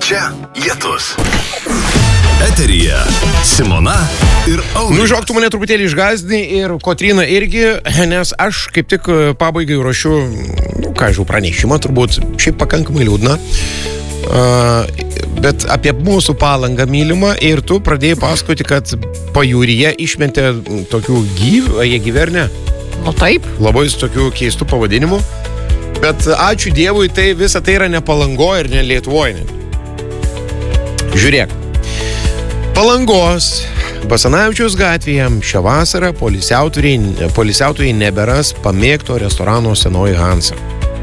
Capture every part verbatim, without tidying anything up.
Čia Lietus. Eteryje Simona ir Aurika. Nu, žinok, tu mane truputėlį išgazdini ir Kotryna irgi, nes aš kaip tik pabaigai ruošiu, nu, ką žinau, pranešimą, turbūt šiaip pakankamai liūdna, uh, bet apie mūsų Palangą mylimą ir tu pradėjai pasakoti, kad pajūryje išmetė tokių gyv, jie gyvernė. Nu taip. Labai su tokiu keistu pavadinimu, bet ačiū Dievui, tai visa tai yra ne Palangoje ir ne Lietuvoje. Žiūrėk. Palangos Basanavičiaus gatvėje šią vasarą poilsiautojai neberas pamėgto restorano Senoji Hansa.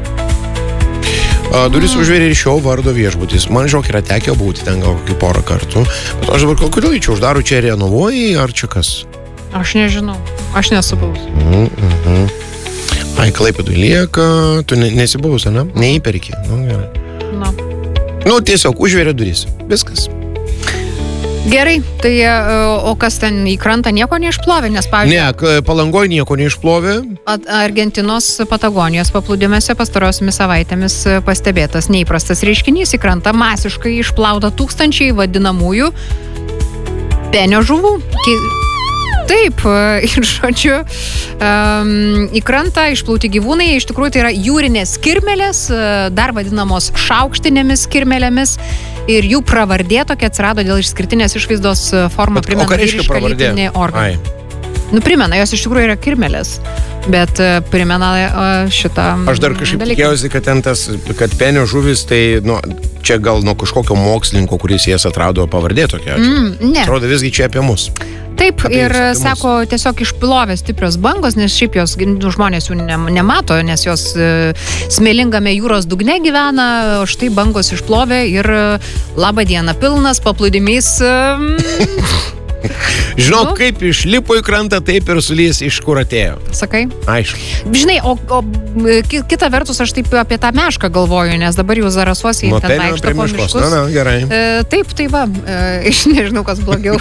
Duris mm. užvėrė ir šio vardo viešbutis. Man žinok, yra tekę būti ten gal kokį porą kartų. Bet aš dabar kodėl čia uždaru, čia renovuoji ar čia kas? Aš nežinau. Aš nesu buvus. Mm -hmm. Ai, Klaipėdui lieka. Tu ne, nesi buvus, ne? Neįperki. Nu, gerai. Na. Nu, tiesiog užvėrė duris. Viskas. Gerai, tai o kas ten į krantą nieko neišplovė, nes pavyzdžiui... Ne, Palangoje nieko neišplovė. Argentinos Patagonijos paplūdimėse pastarosiomis savaitėmis pastebėtas neįprastas reiškinys, į krantą masiškai išplauta tūkstančiai vadinamųjų penio žuvų. Taip, ir žodžiu, um, į krantą išplauti gyvūnai, iš tikrųjų tai yra jūrinės kirmelės, dar vadinamos šaukštinėmis kirmelėmis, ir jų pravardė tokia atsirado dėl išskirtinės išvaizdos formą primena vyrišką lytinį organą. Nu, primena, jos iš tikrųjų yra kirmelės, bet primena uh, šitą Aš dar kažkaip tikėjausi, kad ten tas, kad penio žuvis, tai nu, čia gal nuo kažkokio mokslininko, kuris jas atrado pavardė tokia. Mm, ne. Atrodo visgi čia apie mus. Taip, apie ir jūs, sako, tiesiog išplovė stiprios bangos, nes šiaip jos nu, žmonės jų ne, nemato, nes jos e, smėlingame jūros dugne gyvena, o štai bangos išplovė ir labą dieną pilnas paplūdimys. E, Žinok, nu? Kaip išlipo į krantą, taip ir sulys iš kur atėjo. Sakai? Aišku. Žinai, o, o kita vertus aš taip apie tą mešką galvoju, nes dabar jau Zarasuose Nuo ten vaikšto po miškus. Na, na, gerai. E, taip, tai va, e, aš nežinau, kas blogiau.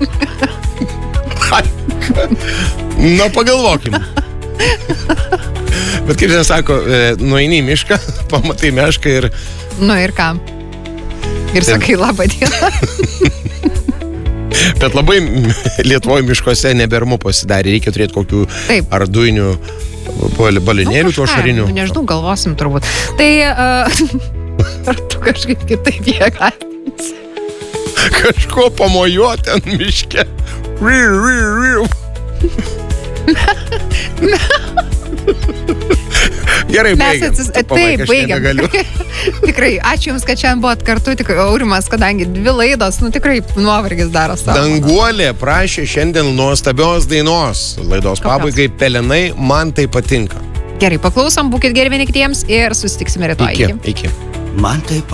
Na, pagalvokim. Bet kaip žinai sako, nueini į mišką, pamatai mešką ir... Nu ir ką? Ir sakai labą dieną. Bet labai Lietuvoje miškuose neberamu pasidarė. Reikia turėti kokių Taip. ar dujinių balionėlių, nu, to šarinių. Nežinau, galvosim turbūt. Tai uh, ar tu kažkaip kitaip jie galins? Kažko pamojuoti ant miške. Riu, riu, riu. Gerai, baigiam. Atsis... Taip, baigiam. Tikrai, ačiū Jums, kad šiandien buvot kartu. Tikrai, Aurimas, kadangi dvi laidos, nu tikrai nuovargis daro savo. Danguolė prašė šiandien nuostabios dainos. Laidos pabaigai Pelenai, man tai patinka. Gerai, paklausom, būkit geri vieni kitiems ir susitiksime rytoj. Iki, iki. Man tai